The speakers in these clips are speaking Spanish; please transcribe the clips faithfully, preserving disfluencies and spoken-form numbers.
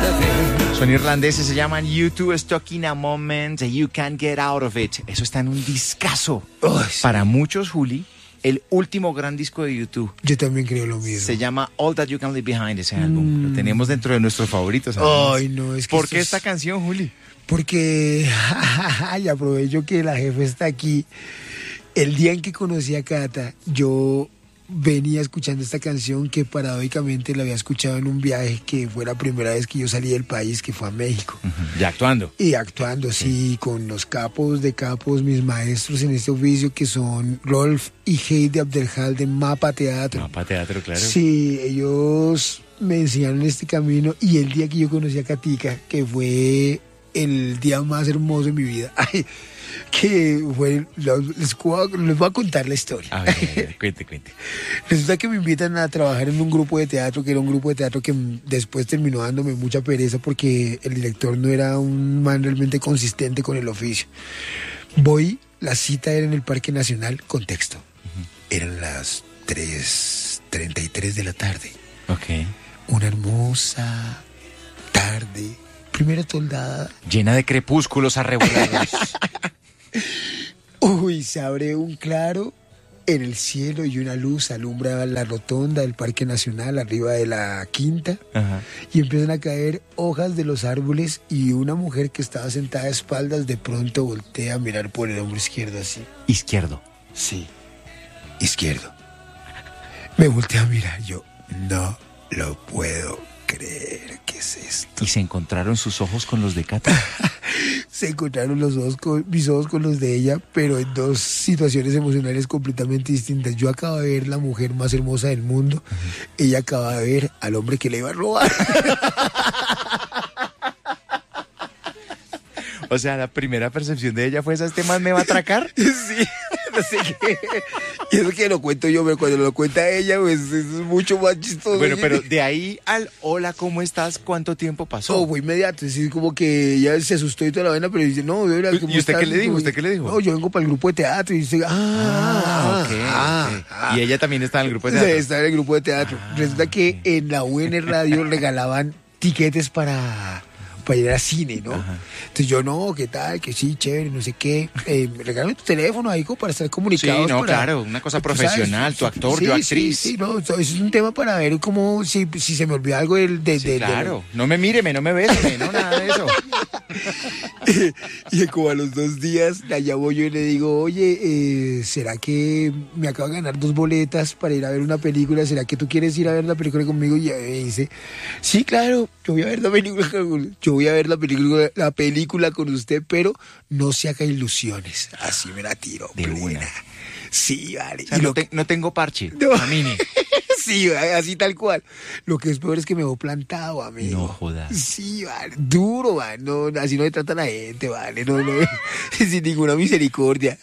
Son irlandeses, se llaman U dos, Stuck in a Moment, You Can't Get Out of It. Eso está en un discazo. Oh, sí. Para muchos, Juli, el último gran disco de U dos. Yo también creo lo mismo. Se llama All That You Can Leave Behind, ese álbum. Mm. Lo tenemos dentro de nuestros favoritos. además. Ay, no, es que ¿Por esto qué es- esta canción, Juli? Porque, y aprovecho que la jefa está aquí. El día en que conocí a Cata, yo venía escuchando esta canción que paradójicamente la había escuchado en un viaje que fue la primera vez que yo salí del país, que fue a México. Uh-huh. Ya actuando. Y actuando, sí, con los capos de capos, mis maestros en este oficio, que son Rolf y Heidi Abdelhal de Mapa Teatro. Mapa Teatro, claro. Sí, ellos me enseñaron este camino, y el día que yo conocí a Katica, que fue el día más hermoso de mi vida, ay, que fue, les voy, a, les voy a contar la historia. A ver, a ver, cuente, cuente. Resulta que me invitan a trabajar en un grupo de teatro, que era un grupo de teatro que después terminó dándome mucha pereza porque el director no era un man realmente consistente con el oficio. Voy, la cita era en el Parque Nacional, contexto. Uh-huh. Eran las tres treinta y tres de la tarde. Ok. Una hermosa tarde, primera toldada. Llena de crepúsculos arrebolados. Uy, se abre un claro en el cielo y una luz alumbra la rotonda del Parque Nacional arriba de la quinta. Ajá. Y empiezan a caer hojas de los árboles, y una mujer que estaba sentada a espaldas de pronto voltea a mirar por el hombro izquierdo así. Izquierdo. Sí, izquierdo. Me voltea a mirar, yo no lo puedo creer. ¿Qué es esto? ¿Y se encontraron sus ojos con los de Cata? Se encontraron los ojos con, mis ojos con los de ella, pero en dos situaciones emocionales completamente distintas. Yo acabo de ver la mujer más hermosa del mundo. Uh-huh. Ella acaba de ver al hombre que le iba a robar. O sea, la primera percepción de ella fue esa: ¿este man me va a atracar? Sí, no sé qué. Y eso que lo cuento yo, pero cuando lo cuenta ella, pues es mucho más chistoso. Bueno, pero de ahí al hola, ¿cómo estás? ¿Cuánto tiempo pasó? No, fue inmediato. Es decir, como que ella se asustó y toda la vaina, pero dice, no, ¿cómo ¿Y usted estás? qué le dijo? Como, ¿Usted qué le dijo? No, yo vengo para el grupo de teatro. Y dice, ah, ah, okay, ah, okay. ah. Y ella también está en el grupo de teatro. Sí, está en el grupo de teatro. Ah, Resulta que okay. en la U N Radio regalaban tiquetes para... para ir al cine, ¿no? Ajá. Entonces yo, no, ¿qué tal? Que sí, chévere, no sé qué. Eh, regálame tu teléfono ahí como para estar comunicados. Sí, no, para, claro, una cosa profesional, tu actor, sí, tu actriz. Sí, sí, no, eso es un tema para ver cómo, si, si se me olvida algo del... De, sí, de, claro, de, no me míreme, no me béseme, no, nada de eso. Y como a los dos días la llamo yo y le digo, oye, eh, ¿será que me acabo de ganar dos boletas para ir a ver una película? ¿Será que tú quieres ir a ver la película conmigo? Y ella me dice, sí, claro, yo voy a ver la película con, yo voy a ver la película, la película con usted, pero no se haga ilusiones. Así me la tiro. De buena. Sí, vale. O sea, y no, lo te, no tengo parche, no. a mí ni. Sí, así tal cual. Lo que es peor es que me veo plantado, amigo. No jodas. Sí, vale. Duro, vale. No, así no le trata a la gente, vale. No, no. Sin ninguna misericordia.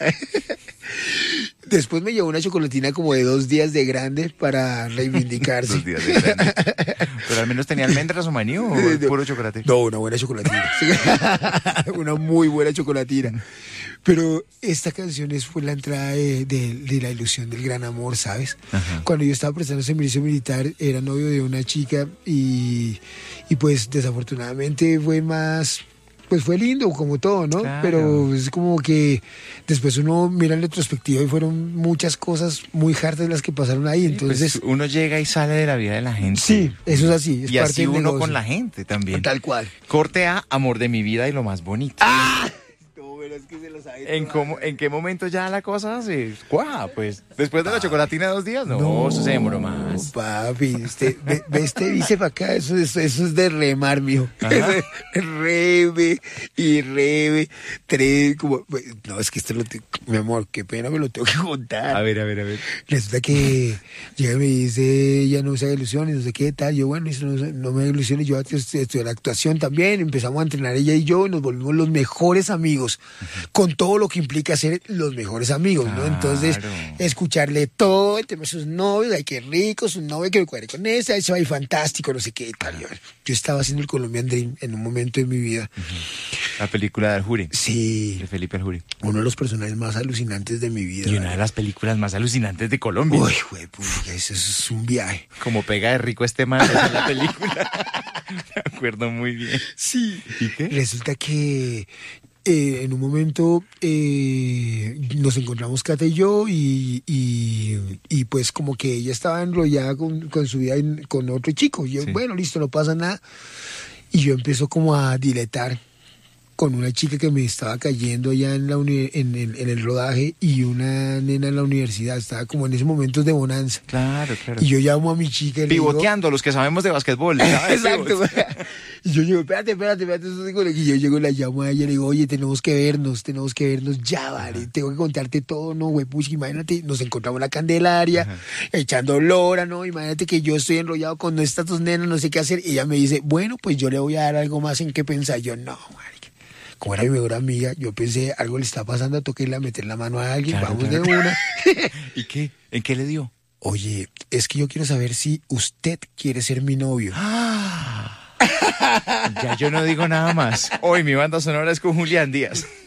Después me llevó una chocolatina como de dos días de grande para reivindicarse. Dos días de grande. Pero al menos tenía almendras o maní o puro chocolate. No, una buena chocolatina. Una muy buena chocolatina. Pero esta canción es, fue la entrada de, de, de la ilusión del gran amor, ¿sabes? Ajá. Cuando yo estaba prestando servicio militar, era novio de una chica y, y pues desafortunadamente fue más... Pues fue lindo, como todo, ¿no? Claro. Pero es como que después uno mira en retrospectiva y fueron muchas cosas muy hartas las que pasaron ahí. Sí, entonces pues uno llega y sale de la vida de la gente. Sí, eso es así. Es y parte así del uno negocio. Con la gente también. Tal cual. Corte a Amor de mi vida y lo más bonito. ¡Ah! Es que se lo sabe ¿En, cómo, ¿En qué momento ya la cosa se cuaja? Pues después de la chocolatina de dos días, no, no eso se demoró más. Papi, usted, ve, ve este bíceps acá, eso, eso, eso es de remar, mijo. Reme y reme, tres, como, no, es que esto lo tengo, mi amor, qué pena, me lo tengo que contar. A ver, a ver, a ver. Resulta que llega y me dice, ya no se haga ilusiones, no sé qué tal, yo, bueno, eso no, no me haga ilusiones, yo estudié la actuación también, empezamos a entrenar ella y yo, y nos volvimos los mejores amigos. Con todo lo que implica ser los mejores amigos, ¿no? Claro. Entonces, escucharle todo, el tema de sus novios, ay, qué rico, su novio, que me cuadre con esa, eso ay, fantástico, no sé qué tal. Yo, yo estaba haciendo el Colombian Dream en un momento de mi vida. Uh-huh. La película de Aljuri. Sí. De Felipe Aljuri. Uno de los personajes más alucinantes de mi vida. Y una ¿verdad? De las películas más alucinantes de Colombia. Uy, güey, eso es un viaje. Como pega de rico este man en la película. Me acuerdo muy bien. Sí. ¿Y qué? Resulta que eh, en un momento eh, nos encontramos Cata y yo y, y, y pues como que ella estaba enrollada con, con su vida en- con otro chico. Y yo, Sí. bueno, listo, no pasa nada. Y yo empiezo como a diletar con una chica que me estaba cayendo allá en, la uni- en, el, en el rodaje y una nena en la universidad. Estaba como en esos momentos de bonanza. Claro, claro. Y yo llamo a mi chica y le digo... Pivoteando, los que sabemos de basquetbol. ¿sabes? Exacto. Y yo llego, espérate, espérate, espérate. eso digo, Y yo llego, la llamo a ella y le digo, oye, tenemos que vernos, tenemos que vernos ya, vale. Tengo que contarte todo, ¿no, güey? Pucha, imagínate, nos encontramos en la Candelaria, Ajá. echando lora, ¿no? Imagínate que yo estoy enrollado con estas dos nenas, no sé qué hacer. Y ella me dice, bueno, pues yo le voy a dar algo más en qué pensar. Yo, no, marica. Como era mi mejor amiga, yo pensé, algo le está pasando, toqué irle a meter la mano a alguien, Claro, vamos claro. de una. ¿Y qué? ¿En qué le dio? Oye, es que yo quiero saber si usted quiere ser mi novio. Ah. Ya yo no digo nada más. Hoy mi banda sonora es con Julián Díaz.